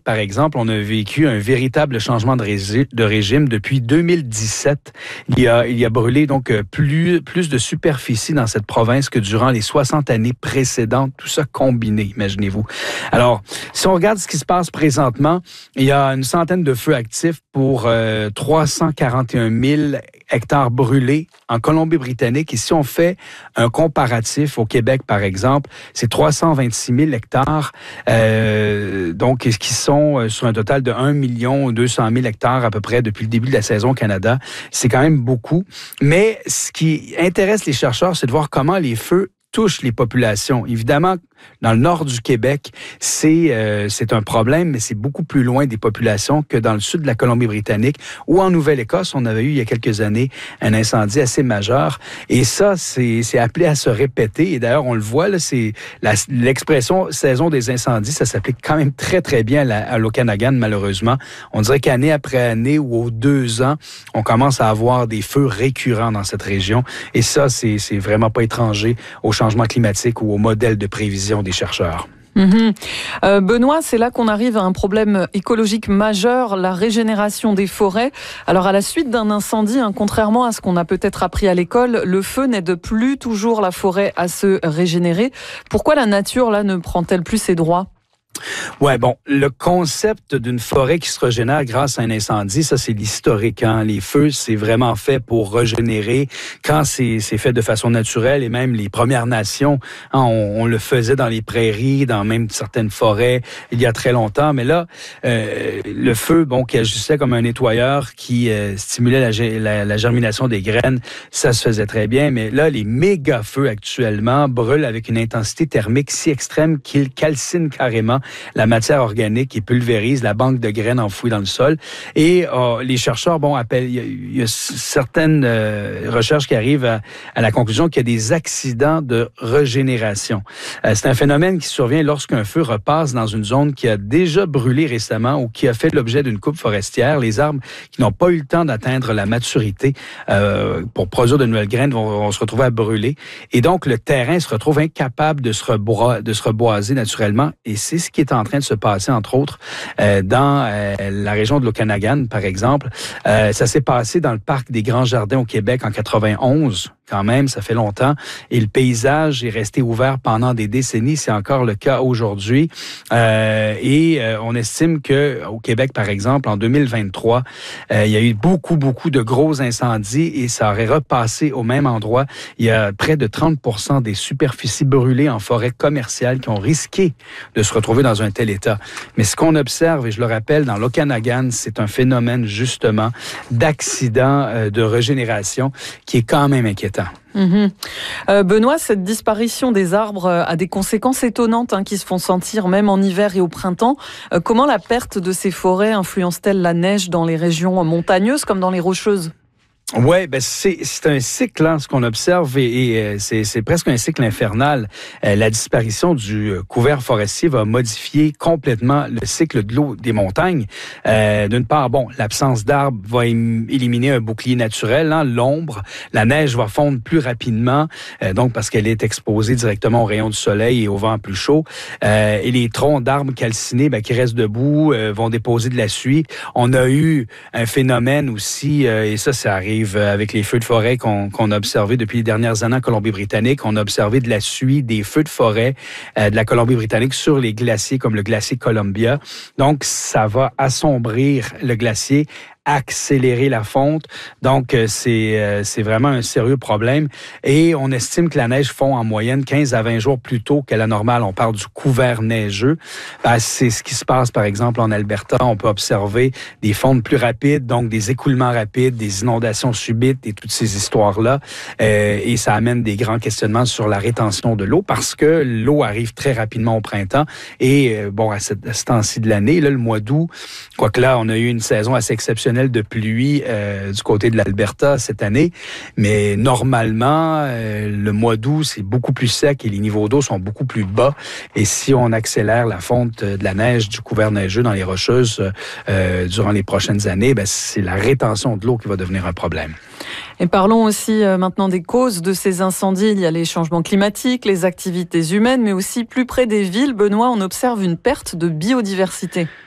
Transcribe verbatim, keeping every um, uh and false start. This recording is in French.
par exemple, on a vécu un véritable changement de, ré- de régime depuis deux mille dix-sept. Il y a, il y a brûlé donc plus, plus de superficie dans cette province que durant les soixante années précédentes, tout ça combiné, imaginez-vous. Alors, si on regarde ce qui se passe présentement, il y a une centaine de feux actifs pour euh, trois cent quarante et un mille hectares brûlés en Colombie-Britannique. Et si on fait un comparatif au Québec, par exemple, c'est trois cent vingt-six mille hectares, euh, donc qui sont sur un total de un million deux cent mille hectares à peu près depuis le début de la saison au Canada. C'est quand même beaucoup. Mais ce qui intéresse les chercheurs, c'est de voir comment les feux touchent les populations. Évidemment, dans le nord du Québec, c'est euh, c'est un problème, mais c'est beaucoup plus loin des populations que dans le sud de la Colombie-Britannique ou en Nouvelle-Écosse. On avait eu il y a quelques années un incendie assez majeur. Et ça, c'est c'est appelé à se répéter. Et d'ailleurs, on le voit, là, c'est la, l'expression saison des incendies, ça s'applique quand même très, très bien à, la, à l'Okanagan, malheureusement. On dirait qu'année après année ou aux deux ans, on commence à avoir des feux récurrents dans cette région. Et ça, c'est, c'est vraiment pas étranger au changement climatique ou au modèle de prévision des chercheurs. Mmh. Euh, Benoît, c'est là qu'on arrive à un problème écologique majeur, la régénération des forêts. Alors à la suite d'un incendie, hein, contrairement à ce qu'on a peut-être appris à l'école, le feu n'aide plus toujours la forêt à se régénérer. Pourquoi la nature là ne prend-elle plus ses droits ? Ouais, bon, le concept d'une forêt qui se régénère grâce à un incendie, ça c'est l'historique. Hein? Les feux, c'est vraiment fait pour régénérer quand c'est, c'est fait de façon naturelle et même les Premières Nations, hein, on, on le faisait dans les prairies, dans même certaines forêts il y a très longtemps. Mais là, euh, le feu, bon, qui agissait comme un nettoyeur, qui euh, stimulait la, la, la germination des graines, ça se faisait très bien. Mais là, les méga feux actuellement brûlent avec une intensité thermique si extrême qu'ils calcinent carrément la matière organique et pulvérise la banque de graines enfouies dans le sol. Et euh, les chercheurs, bon, appellent, il y a, il y a certaines euh, recherches qui arrivent à, à la conclusion qu'il y a des accidents de régénération. Euh, c'est un phénomène qui survient lorsqu'un feu repasse dans une zone qui a déjà brûlé récemment ou qui a fait l'objet d'une coupe forestière. Les arbres qui n'ont pas eu le temps d'atteindre la maturité euh, pour produire de nouvelles graines vont, vont se retrouver à brûler. Et donc, le terrain se retrouve incapable de se, rebois, de se reboiser naturellement. Et c'est ce qui est en train de se passer, entre autres, euh, dans euh, la région de l'Okanagan, par exemple. Euh, ça s'est passé dans le parc des Grands Jardins au Québec en quatre-vingt-onze. Quand même, ça fait longtemps. Et le paysage est resté ouvert pendant des décennies. C'est encore le cas aujourd'hui. Euh, et euh, on estime que au Québec, par exemple, en deux mille vingt-trois, euh, il y a eu beaucoup, beaucoup de gros incendies et ça aurait repassé au même endroit. Il y a près de trente pour cent des superficies brûlées en forêt commerciale qui ont risqué de se retrouver dans un tel état. Mais ce qu'on observe, et je le rappelle, dans l'Okanagan, c'est un phénomène justement d'accident euh, de régénération qui est quand même inquiétant. Mmh. Euh, Benoît, cette disparition des arbres a des conséquences étonnantes hein, qui se font sentir même en hiver et au printemps. Euh, comment la perte de ces forêts influence-t-elle la neige dans les régions montagneuses comme dans les rocheuses ? Oui, ben c'est, c'est un cycle, hein, ce qu'on observe, et, et euh, c'est, c'est presque un cycle infernal. Euh, la disparition du euh, couvert forestier va modifier complètement le cycle de l'eau des montagnes. Euh, d'une part, bon, l'absence d'arbres va im- éliminer un bouclier naturel, hein, l'ombre. La neige va fondre plus rapidement, euh, donc parce qu'elle est exposée directement aux rayons du soleil et au vent plus chaud. Euh, et les troncs d'arbres calcinés, ben, qui restent debout, euh, vont déposer de la suie. On a eu un phénomène aussi, euh, et ça, ça arrive avec les feux de forêt qu'on, qu'on a observés depuis les dernières années en Colombie-Britannique. On a observé de la suie des feux de forêt euh, de la Colombie-Britannique sur les glaciers comme le glacier Columbia. Donc, ça va assombrir le glacier, accélérer la fonte. Donc, euh, c'est euh, c'est vraiment un sérieux problème. Et on estime que la neige fond en moyenne quinze à vingt jours plus tôt qu'à la normale. On parle du couvert neigeux. Ben, c'est ce qui se passe, par exemple, en Alberta. On peut observer des fontes plus rapides, donc des écoulements rapides, des inondations subites et toutes ces histoires-là. Euh, et ça amène des grands questionnements sur la rétention de l'eau parce que l'eau arrive très rapidement au printemps. Et, euh, bon, à, cette, à ce temps-ci de l'année, là, le mois d'août, quoique là, on a eu une saison assez exceptionnelle de pluie euh, du côté de l'Alberta cette année. Mais normalement, euh, le mois d'août, c'est beaucoup plus sec et les niveaux d'eau sont beaucoup plus bas. Et si on accélère la fonte de la neige, du couvert neigeux dans les rocheuses euh, durant les prochaines années, ben, c'est la rétention de l'eau qui va devenir un problème. Et parlons aussi euh, maintenant des causes de ces incendies. Il y a les changements climatiques, les activités humaines, mais aussi plus près des villes. Benoît, on observe une perte de biodiversité.